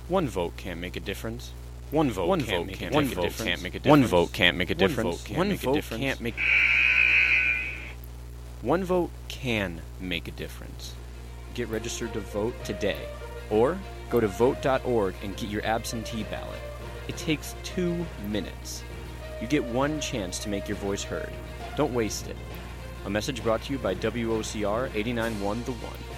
One vote can't make a difference. One vote can't make a difference. One vote can't make a difference. One vote can't make. One vote can make a difference. Get registered to vote today, or go to vote.org and get your absentee ballot. It takes 2 minutes. You get one chance to make your voice heard. Don't waste it. A message brought to you by WOCR 89.1 The One.